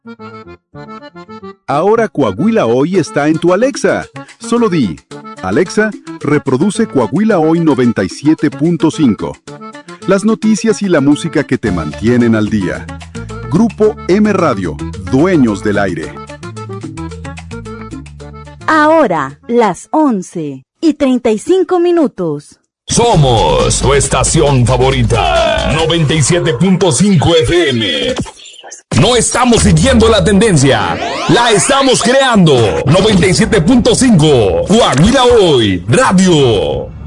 Ahora Coahuila Hoy está en tu Alexa. Solo di, Alexa, reproduce Coahuila Hoy 97.5. Las noticias y la música que te mantienen al día. Grupo M Radio, dueños del aire. Ahora, las 11:35. Somos tu estación favorita, 97.5 FM. No estamos siguiendo la tendencia, la estamos creando. 97.5, Coahuila Hoy, Radio.